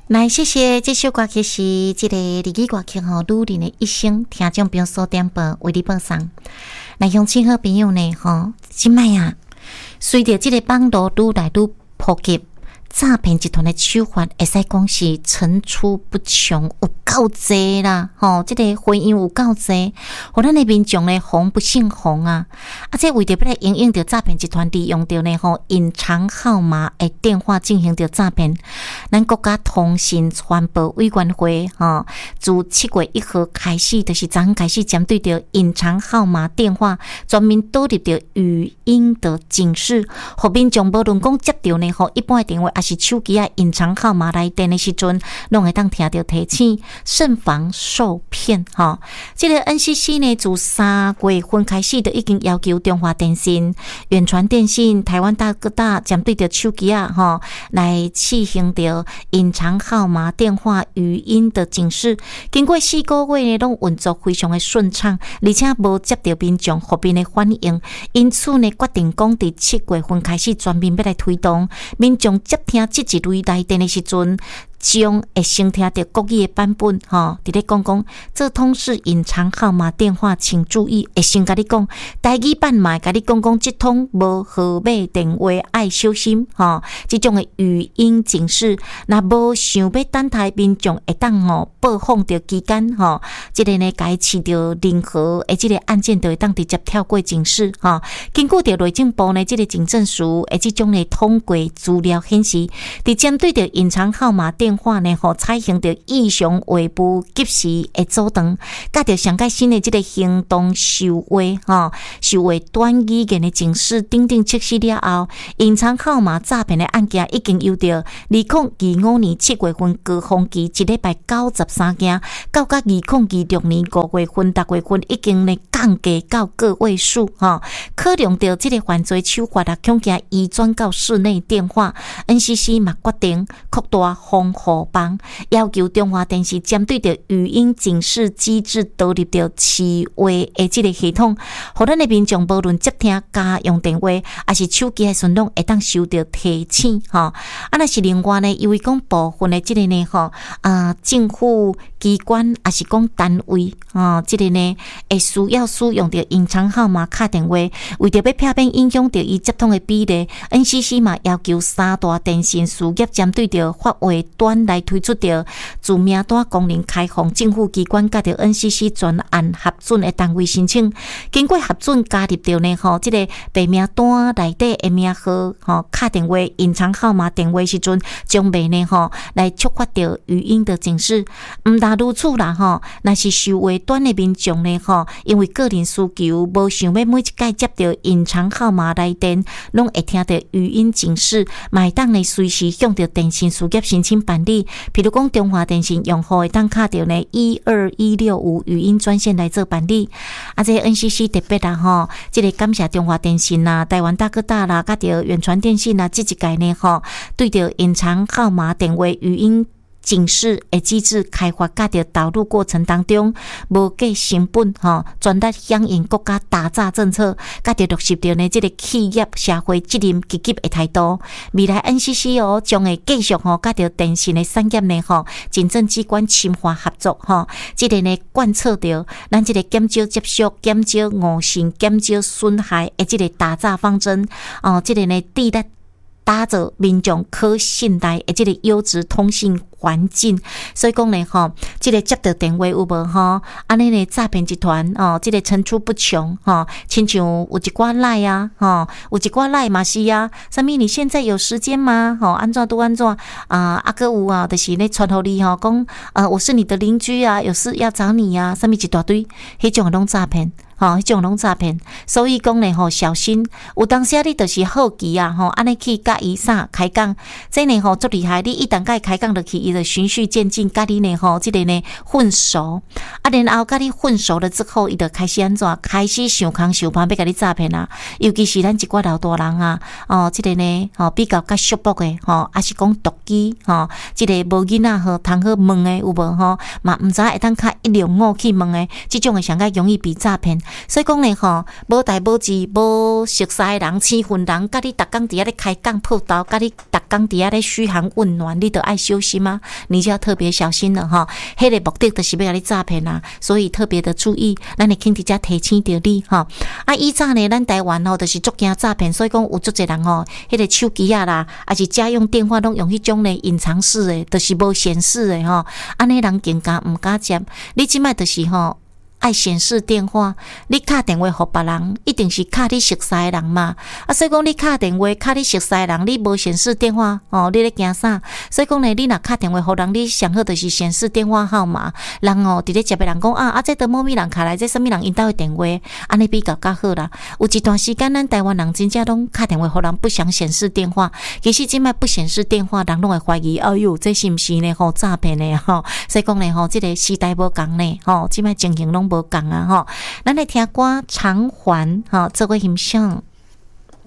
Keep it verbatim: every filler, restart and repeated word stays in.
来，谢谢这首歌曲是这个日语歌曲吼，女人的一生，听众朋友所点播为你播送。来，乡亲好朋友呢吼，即摆啊，随着这个网络愈来愈普及，诈骗集团的手法会使讲是层出不穷，有够多啦吼，这个婚姻有够多，互咱的民众呢红不姓红啊！啊，这为着要来应用着诈骗集团利用着呢吼隐藏号码的电话进行着诈骗，咱国家通信传播委员会吼，自七月一号开始，就是昨开始针对着隐藏号码电话，专门导入着语音的警示，互民众无论讲接到呢吼一般的电话，还是手机啊隐藏号码来电的时阵，拢会当听到提醒，慎防受骗吼。这个 N C C 呢，自三月份开始就已经要求中华电信、远传电信、台湾大哥大针对着手机啊吼来试行着隐藏号码电话语音的警示。经过四个月呢，拢运作非常的顺畅，而且无接到民众负面的反应，因此呢，决定讲伫七月份开始全面要来推动，民众接听这一类来电的时阵，将会先听到国语的版本吼，伫咧讲讲这通是隐藏号码电话，请注意，会先甲你讲台语版嘛，甲你讲讲这通无号码电话爱小心吼，这种的语音警示，若无想要等待民众会当吼播放着期间吼，这个呢改试着任何诶这个案件都会当直接跳过警示吼。经过着内政部呢这个警政署诶这种的通过资料显示，伫针对着隐藏号码电话呢，吼采用着异常话不及时的阻断，甲着上界新的这个行动受话吼，受话短语言的警示等等测试了后，隐藏号码诈骗的案件已经由着二零二五年七月份高峰期一礼拜九十三件，到到二零二六年五月份、六月份已经呢降低到个位数吼。考量到这个犯罪手法啊，恐惊移转到室内电话 ，N C C 嘛决定扩大防护网，要求中华电视针对着语音警示机制导入着市话的这个系统，互咱的民众无论接听家用电话，还是手机的时阵会当收到提醒吼。啊，那是另外呢，因为讲部分的这个呢吼啊，政府机关还是讲单位啊，这个呢会需要使用着隐藏号码卡电话，为着要避免影响着伊接通的比例 ，N C C 嘛要求三大电信事业针对着发话端来推出着自名单功能开放，政府机关甲着 N C C 专案核准的单位申请，经过核准加入着呢吼，这个白名单内底的名号吼卡电话隐藏号码电话时阵，将未呢吼来触发着语音的警示。毋但如此啦吼，若是收话端的民众呢吼，因为个人需求无想要每一届接到隐藏号码来电，拢会听到语音警示，嘛会当呢随时向着电信事业申请办理。譬如讲中华电信用户会当卡到呢一二一六五语音专线来做办理。啊，这 N C C 特别啦吼，这个感谢中华电信啦、台湾大哥大啦、甲着远传电信啦，这一届呢吼，对着隐藏号码电话语音警示的机制开发甲着导入过程当中，无计成本吼，全力响应国家打诈政策，甲着落实着呢这个企业社会责任积极的态度。未来 N C C 哦，将会继续吼，甲着电信的产业呢吼，行政机关深化合作吼，这个呢贯彻着咱这个减少接触、减少误信、减少损害的这个打诈方针哦，这个呢地力打造民众可信赖的这个优质通信环境。所以讲呢吼，这个接到电话有无吼，安尼呢诈骗集团哦，这个层出不穷吼，亲像有一寡赖啊吼，有一寡赖嘛是啊，啥物你现在有时间吗？吼，安怎都安怎啊？啊个有啊，就是咧传互你吼，讲呃我是你的邻居啊，有事要找你啊，啥物一大堆，迄种拢诈骗。吼，迄种拢诈骗，所以讲呢吼，小心。有当时你就是好奇啊，吼，安尼去甲伊啥开讲，这呢吼足厉害。你一旦甲伊开讲落去，伊就循序渐进，甲你呢吼，这个呢混熟，啊，然后甲你混熟了之后，伊就开始安怎？开始想空想盘要甲你诈骗啊。尤其是咱一寡老大人啊，哦，这个呢吼比较较熟薄的吼，还是讲独机吼，这个无囡仔好通好问的有无吼，嘛毋知会当较一两五去问诶，即种诶上较容易被诈骗。所以讲咧吼，无代无志、无熟悉诶人、青云人，甲你逐工伫遐咧开讲破刀，甲你逐工伫遐咧嘘寒问暖，你都爱小心啊，你就要特别小心了哈。迄个目的就是要甲你诈骗啊，所以特别的注意，咱会肯直接提醒着你哈。啊，以前呢，咱台湾吼就是足惊诈骗，所以讲有足侪人吼，迄个手机啊啦，还是家用电话拢用迄种咧隐藏式诶，就是无显示诶吼，安尼人更加毋敢接。你即摆就是吼。爱显示电话，你打电话互别人，一定是打你熟悉的人嘛。啊，所以讲你打电话打你熟悉的人，你无显示电话哦，你咧惊啥？所以讲呢，你若打电话互人，你上好就是显示电话号码。人哦，伫咧接的人讲啊，啊，这都某咪人打来，这什么人因兜的电话，安尼比较较好啦。有一段时间，咱台湾人真正拢打电话互人，不想显示电话。其实即摆不显示电话，人拢会怀疑，哎哟，这是毋是呢？吼诈骗的吼。所以讲呢，吼，这个时代无共呢，吼，即摆情形拢。无共啊吼，咱来听歌偿还吼，做个欣赏。